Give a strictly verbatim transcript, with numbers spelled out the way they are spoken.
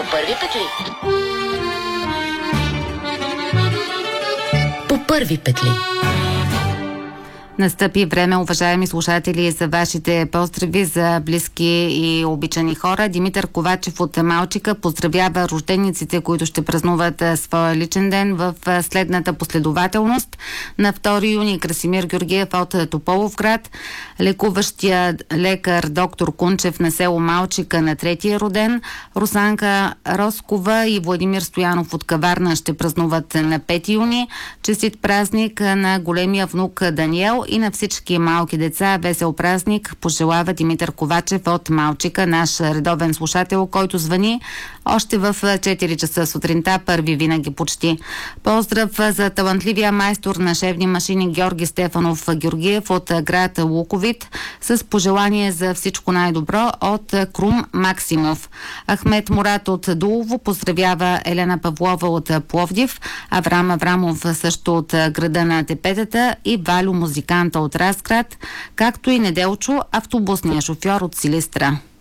първи петли. По първи петли. Настъпи време, уважаеми слушатели, за вашите поздрави за близки и обичани хора. Димитър Ковачев от Малчика поздравява рождениците, които ще празнуват своя личен ден в следната последователност. На втори юни Красимир Георгиев от Тополовград, лекуващия лекар доктор Кунчев на село Малчика на третия роден, Русанка Роскова и Владимир Стоянов от Каварна ще празнуват на пети юни. Честит празник на големия внук Даниел и на всички малки деца. Весел празник пожелава Димитър Ковачев от Малчика, наш редовен слушател, който звъни още в четири часа сутринта, първи винаги почти. Поздрав за талантливия майстор на шевни машини Георги Стефанов Георгиев от град Луковит с пожелание за всичко най-добро от Крум Максимов. Ахмет Мурат от Дулово поздравява Елена Павлова от Пловдив, Аврам Аврамов също от града на Тепетата и Валю музиканта от Разград, както и Неделчо, автобусния шофьор от Силистра.